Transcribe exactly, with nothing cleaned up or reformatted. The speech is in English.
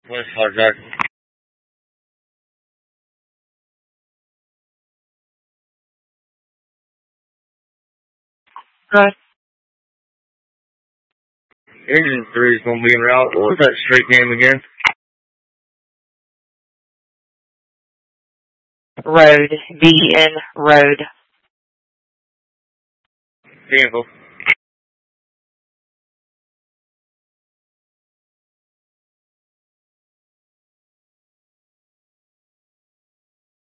West Hardjack. Good. Engine three is going to be en route. What was that street name again? Road. B N Road. Vehicle.